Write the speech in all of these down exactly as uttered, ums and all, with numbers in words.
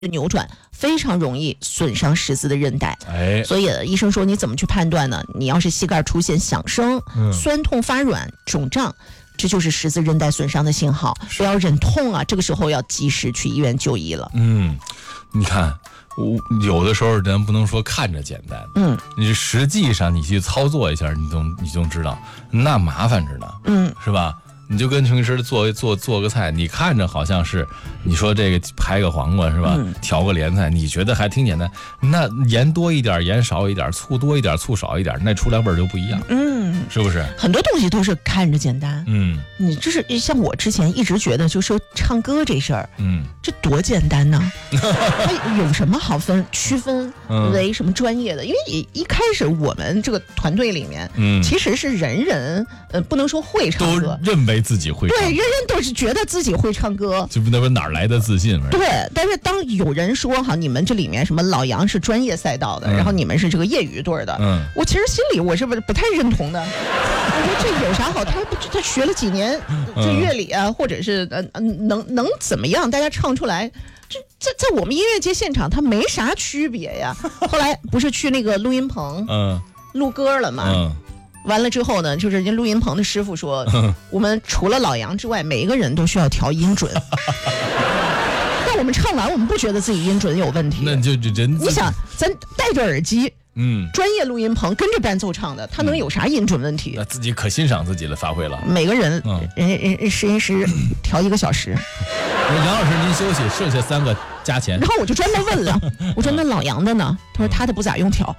扭转，非常容易损伤十字的韧带。 哎， 所以医生说你怎么去判断呢？你要是膝盖出现响声、嗯、酸痛发软、肿胀，这就是十字韧带损伤的信号，不要忍痛啊，这个时候要及时去医院就医了。 嗯，你看我有的时候咱不能说看着简单，嗯，你实际上你去操作一下，你都你就知道那麻烦着呢，嗯，是吧？你就跟平时做做做个菜，你看着好像是，你说这个拍个黄瓜是吧？嗯、调个莲菜，你觉得还挺简单。那盐多一点，盐少一点，醋多一点，醋少一点，那出来味儿就不一样。嗯，是不是？ 很多东西都是看着简单。 嗯， 你就是像我之前一直觉得，就说唱歌这事儿，嗯，这多简单呢。它有什么好分区分为什么专业的？因为一一开始我们这个团队里面，嗯，其实是人人呃不能说会唱歌， 都认为自己会唱， 对，人人都是觉得自己会唱歌， 就不能说哪来的自信。 对，但是当有人说哈，你们这里面什么老杨是专业赛道的，嗯、然后你们是这个业余队的，嗯，我其实心里我是不不太认同的。我说这有啥好？他他学了几年这乐理啊，嗯、或者是呃能能怎么样？大家唱出来。这在在我们音乐节现场，它没啥区别呀。后来不是去那个录音棚，嗯，录歌了嘛，嗯，完了之后呢，就是人家录音棚的师傅说，嗯、我们除了老杨之外，每一个人都需要调音准。但我们唱完，我们不觉得自己音准有问题。 那就人， 你想，咱戴着耳机。嗯，专业录音棚跟着伴奏唱的，他能有啥音准问题？ 那、嗯、自己可欣赏自己的发挥了。 每个人，嗯、人人人试音师调一个小时。 杨老师您休息，剩下三个加钱。 然后我就专门问了，我说那老杨的呢？他说他的不咋用调。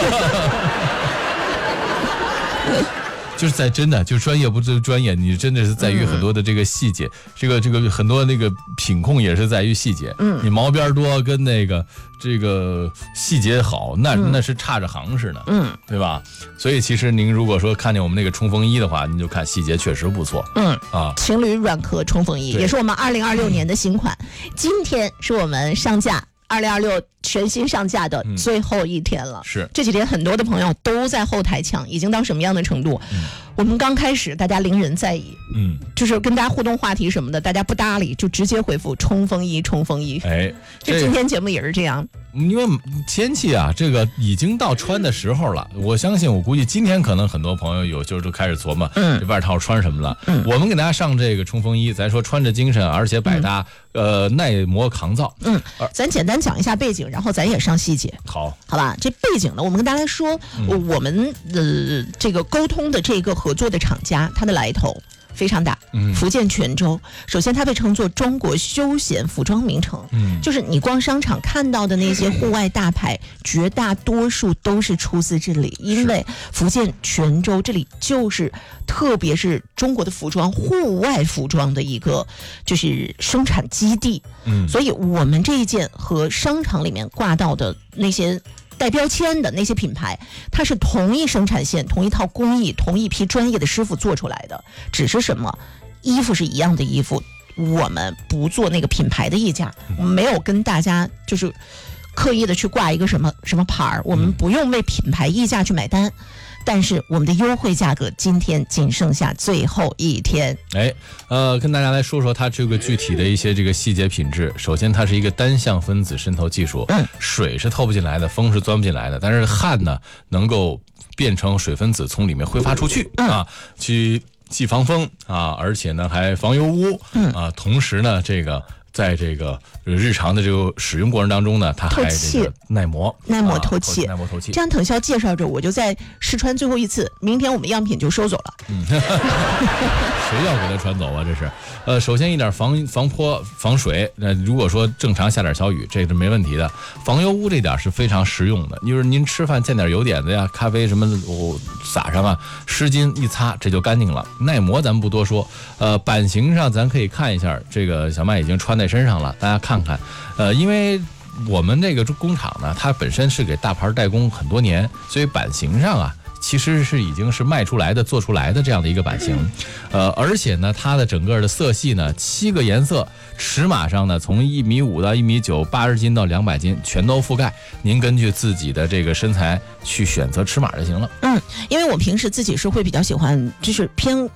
就是在真的，就专业不是专业，你真的是在于很多的这个细节，嗯、这个这个很多那个品控也是在于细节。嗯，你毛边多跟那个这个细节好，那、嗯、那是差着行似的。嗯，对吧？所以其实您如果说看见我们那个冲锋衣的话，您就看细节确实不错。嗯啊， 情侣软壳冲锋衣也是我们二零二六年的新款，今天是我们上架。二零二六全新上架的最后一天了，嗯、 是这几天很多的朋友都在后台抢，已经到什么样的程度？嗯、我们刚开始大家零人在意，嗯，就是跟大家互动话题什么的，大家不搭理，就直接回复冲锋衣，冲锋衣。哎，这今天节目也是这样。 因为天气啊，这个已经到穿的时候了。我相信，我估计今天可能很多朋友有就是都开始琢磨，嗯，这外套穿什么了。嗯，我们给大家上这个冲锋衣，咱说穿着精神，而且百搭，嗯、呃，耐磨抗造。嗯， 咱简单讲一下背景，然后咱也上细节。 好， 好吧。这背景呢，我们跟大家说，嗯、我们的这个沟通的这个合作的厂家，它的来头。非常大，福建泉州。首先，它被称作中国休闲服装名城，嗯，就是你逛商场看到的那些户外大牌，绝大多数都是出自这里，因为福建泉州这里就是，特别是中国的服装、户外服装的一个就是生产基地，嗯，所以我们这一件和商场里面挂到的那些。带标签的那些品牌，它是同一生产线、同一套工艺、同一批专业的师傅做出来的，只是什么衣服是一样的衣服，我们不做那个品牌的溢价，我们没有跟大家就是刻意的去挂一个什么什么牌儿，我们不用为品牌溢价去买单。但是我们的优惠价格今天仅剩下最后一天。 哎，呃，跟大家来说说它这个具体的一些这个细节品质。首先，它是一个单向分子渗透技术，嗯，水是透不进来的，风是钻不进来的，但是汗呢能够变成水分子从里面挥发出去，嗯、啊，去既防风啊，而且呢还防油污，嗯啊，同时呢这个。在这个日常的这个使用过程当中呢，它还这个耐磨、 耐磨透气、 耐磨透气。 这样腾霄介绍着，我就在试穿最后一次，明天我们样品就收走了。嗯， 谁要给它传走啊？这是，呃，首先一点防防泼、防水。那、呃、如果说正常下点小雨，这是没问题的。防油污这点是非常实用的，就是您吃饭溅点油点子呀、咖啡什么的，我、哦、撒上啊，湿巾一擦这就干净了。耐磨咱们不多说，呃，版型上咱可以看一下，这个小麦已经穿在身上了，大家看看，呃，因为我们这个工厂呢，它本身是给大牌代工很多年，所以版型上啊，其实是已经是卖出来的、做出来的这样的一个版型，呃，而且呢，它的整个的色系呢，七个颜色，尺码上呢，从一米五到一米九，八十斤到两百斤，全都覆盖。您根据自己的这个身材去选择尺码就行了。 嗯，因为我平时自己是会比较喜欢，就是偏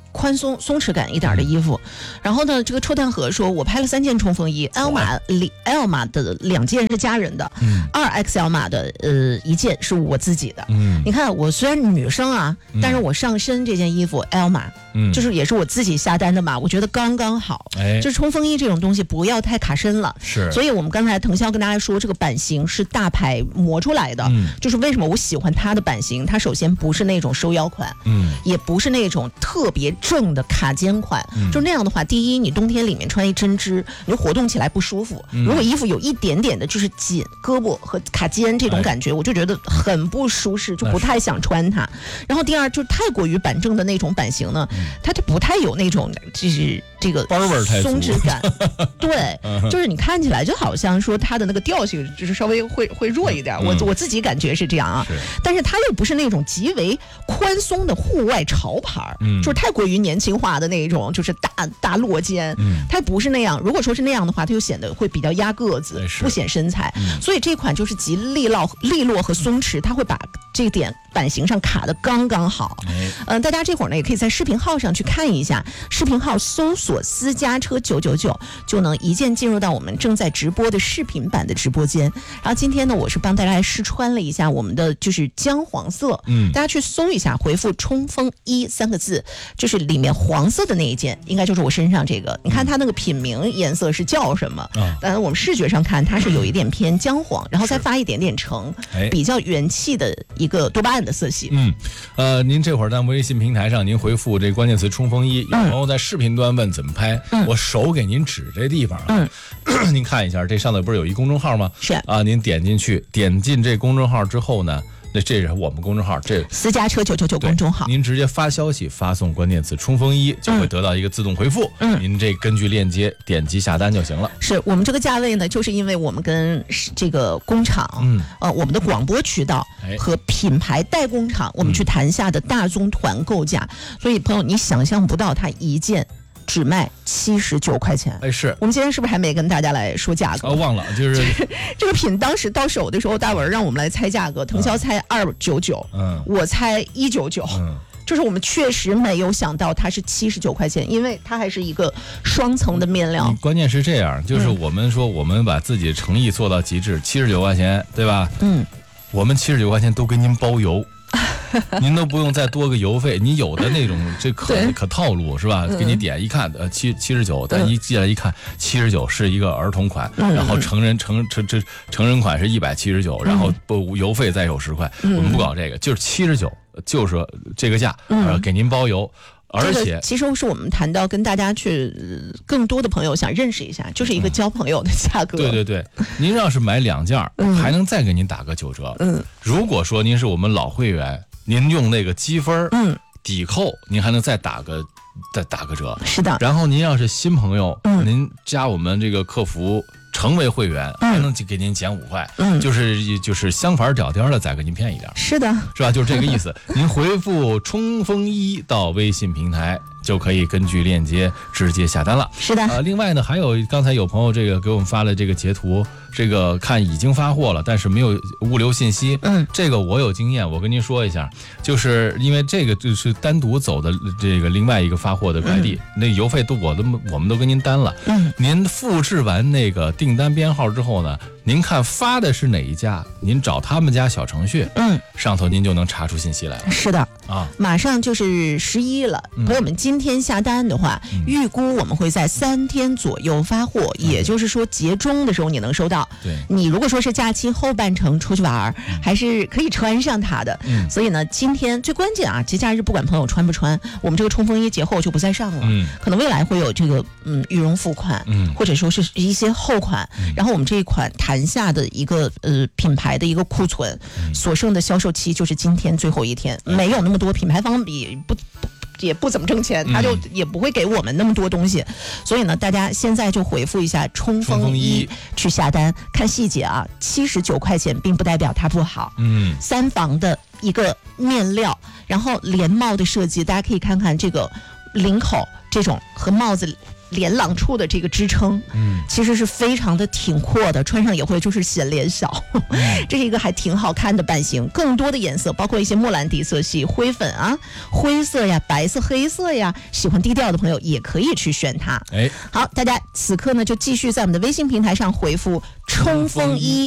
宽松松弛感一点的衣服。嗯、然后呢，这个臭蛋盒说，我拍了三件冲锋衣 ，L 码里 L 码的两件是家人的，嗯，二 X L 码的呃一件是我自己的。嗯，你看我虽然女生啊，嗯、但是我上身这件衣服 L 码，嗯，就是也是我自己下单的码，我觉得刚刚好。哎，就是冲锋衣这种东西不要太卡身了。是，所以我们刚才藤潇跟大家说，这个版型是大牌磨出来的，嗯，就是为什么我喜欢它的版型，它首先不是那种收腰款，嗯，也不是那种特别正的卡肩款，嗯、就那样的话，第一，你冬天里面穿一针织，你活动起来不舒服。嗯、如果衣服有一点点的就是紧胳膊和卡肩这种感觉，哎、我就觉得很不舒适，就不太想穿它。然后第二，就是太过于板正的那种版型呢，嗯、它就不太有那种就是这个松弛感。对，就是你看起来就好像说它的那个调性就是稍微会会弱一点。嗯、我我自己感觉是这样啊，是但是它又不是那种极为宽松的户外潮牌，嗯、就是太过于年轻化的那种，就是大大落肩，嗯、它不是那样。如果说是那样的话，它就显得会比较压个子，不显身材。嗯、所以这款就是极利落、利落和松弛，它会把这点版型上卡的刚刚好。嗯、呃，大家这会儿呢也可以在视频号上去看一下，视频号搜索私家车九九九，就能一键进入到我们正在直播的视频版的直播间。然后今天呢，我是帮大家来试穿了一下我们的就是姜黄色，嗯，大家去搜一下，回复冲锋衣三个字，就是里面黄色的那一件，应该就是我身上这个。你看它那个品名颜色是叫什么？嗯，但是我们视觉上看它是有一点偏姜黄，然后再发一点点橙，比较元气的一个多巴胺的色系。 嗯，呃，您这会儿在微信平台上，您回复这关键词冲锋衣，有朋友在视频端问怎么拍，嗯、我手给您指这地方啊，嗯、您看一下，这上头不是有一公众号吗？是啊，您点进去，点进这公众号之后呢，那这是我们公众号，这私家车九九九公众号， 您直接发消息发送关键词冲锋衣，就会得到一个自动回复，嗯，您这根据链接点击下单就行了。 是我们这个价位呢，就是因为我们跟这个工厂，嗯，呃，我们的广播渠道和品牌代工厂，我们去谈下的大宗团购价，嗯、所以朋友你想象不到它一件只卖七十九块钱。 哎，是我们今天是不是还没跟大家来说价格？ 哦，忘了，就是这个品当时到手的时候，大文让我们来猜价格，藤潇猜二九九，嗯，我猜一九九，嗯。就是我们确实没有想到它是七十九块钱，因为它还是一个双层的面料。 关键是这样，就是我们说我们把自己的诚意做到极致，七十九块钱，对吧？嗯，我们七十九块钱都给您包邮。您都不用再多个邮费，你有的那种这可可套路是吧？给你点一看，呃七七十九，但一进来一看，七十九是一个儿童款，嗯、然后成人成成这成人款是一百七十九，然后不邮费再有十块，嗯、我们不搞这个，就是七十九，就是这个价，呃，给您包邮。而且、这个、 其实是我们谈到跟大家去更多的朋友想认识一下，就是一个交朋友的价格。 嗯、对对对，您要是买两件，嗯、还能再给您打个九折。嗯，如果说您是我们老会员，您用那个积分，嗯，抵扣，您还能再打个再打个折。 是的。 然后您要是新朋友，嗯、您加我们这个客服。成为会员还能给您减五块，嗯，就是就是相反脚颠的再给您便宜点， 是的， 是吧？就是这个意思。您回复冲锋衣到微信平台，就可以根据链接直接下单了。 是的， 呃，另外呢，还有刚才有朋友这个给我们发了这个截图，这个看已经发货了，但是没有物流信息。嗯，这个我有经验，我跟您说一下，就是因为这个就是单独走的这个另外一个发货的快递，嗯、那邮费都我都我们都跟您单了。嗯，您复制完那个订单编号之后呢，您看发的是哪一家，您找他们家小程序，嗯，上头您就能查出信息来了。 是的啊，马上就是十一了，嗯、朋友们今天下单的话，嗯、预估我们会在三天左右发货，嗯、也就是说节中的时候你能收到。对，你如果说是假期后半程出去玩，嗯、还是可以穿上它的。嗯，所以呢，今天最关键啊，节假日不管朋友穿不穿，我们这个冲锋衣节后就不再上了。嗯，可能未来会有这个嗯羽绒服款，嗯，或者说是一些后款，嗯、然后我们这一款谈下的一个呃品牌的一个库存，嗯、所剩的销售期就是今天最后一天，嗯、没有那么多，品牌方比不不。也不怎么挣钱，他就也不会给我们那么多东西，嗯、所以呢，大家现在就回复一下冲锋衣去下单，看细节啊，七十九块钱并不代表它不好。嗯，三防的一个面料，然后连帽的设计，大家可以看看这个领口这种和帽子脸朗处的这个支撑，嗯，其实是非常的挺阔的，穿上也会就是显脸小。这是一个还挺好看的版型，更多的颜色包括一些莫兰迪色系、灰粉啊、灰色呀、白色、黑色呀，喜欢低调的朋友也可以去选它。 哎， 好，大家此刻呢就继续在我们的微信平台上回复冲锋衣